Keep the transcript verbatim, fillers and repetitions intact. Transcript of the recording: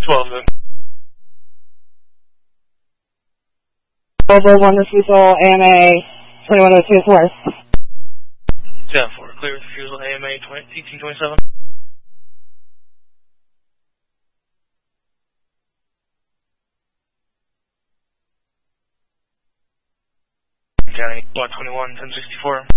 twelve then. Global one refusal, A M A twenty-one oh two four. ten four, clear refusal, A M A eighteen twenty-seven. County, block twenty-one, ten sixty-four.